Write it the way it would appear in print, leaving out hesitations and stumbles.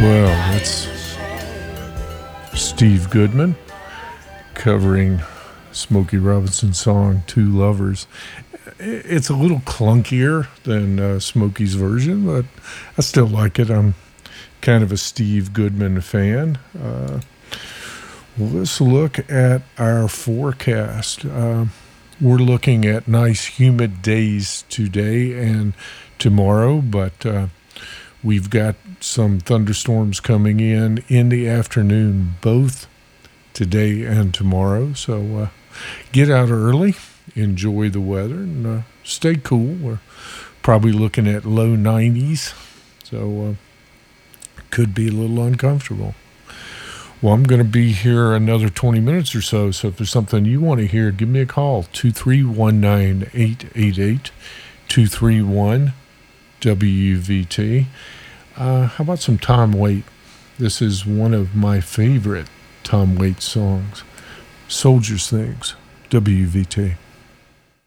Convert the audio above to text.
Well, that's Steve Goodman covering Smokey Robinson's song Two Lovers. It's a little clunkier than Smokey's version, but I still like it. I'm kind of a Steve Goodman fan. Let's look at our forecast. We're looking at nice humid days today and tomorrow, but we've got some thunderstorms coming in the afternoon, both today and tomorrow. So get out early, enjoy the weather, and stay cool. We're probably looking at low 90s, so could be a little uncomfortable. Well, I'm going to be here another 20 minutes or so, so if there's something you want to hear, give me a call, 231-9888-231-WVT. How about some Tom Waits? This is one of my favorite Tom Waits songs, Soldiers Things, WVT.